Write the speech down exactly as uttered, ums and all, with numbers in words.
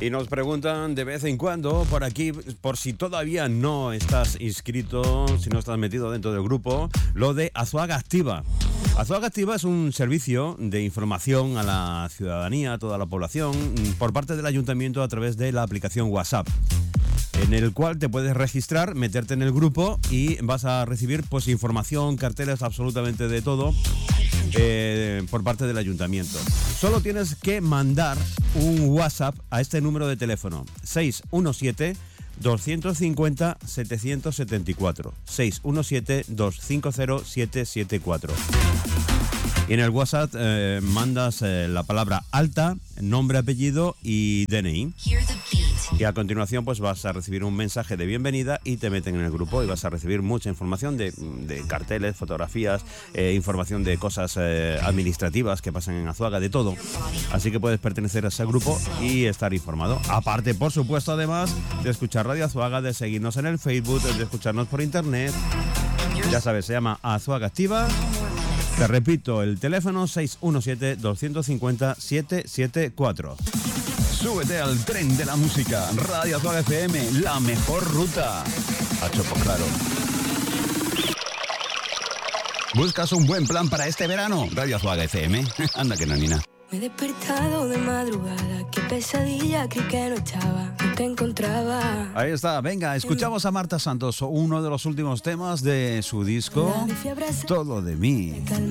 Y nos preguntan de vez en cuando por aquí, por si todavía no estás inscrito, si no estás metido dentro del grupo, lo de Azuaga Activa. Azuaga Activa es un servicio de información a la ciudadanía, a toda la población, por parte del ayuntamiento a través de la aplicación WhatsApp, en el cual te puedes registrar, meterte en el grupo y vas a recibir pues información, carteles, absolutamente de todo eh, por parte del ayuntamiento. Solo tienes que mandar un WhatsApp a este número de teléfono: seis uno siete, dos cinco cero, siete siete cuatro, seis uno siete, dos cinco cero, siete siete cuatro. Y en el WhatsApp eh, mandas eh, la palabra alta, nombre, apellido y D N I. Y a continuación pues vas a recibir un mensaje de bienvenida y te meten en el grupo y vas a recibir mucha información de, de carteles, fotografías, eh, información de cosas eh, administrativas que pasan en Azuaga, de todo. Así que puedes pertenecer a ese grupo y estar informado. Aparte, por supuesto, además de escuchar Radio Azuaga, de seguirnos en el Facebook, de escucharnos por internet. Ya sabes, se llama Azuaga Activa. Te repito, el teléfono seis uno siete, dos cinco cero, siete siete cuatro. Súbete al tren de la música. Radio Azuaga F M, la mejor ruta. A Chopo Claro. ¿Buscas un buen plan para este verano? Radio Azuaga F M. Anda que no, Nina. Me he despertado de madrugada, qué pesadilla, creí que no estaba, no te encontraba. Ahí está, venga, escuchamos a Marta Santos, uno de los últimos temas de su disco Todo de mí.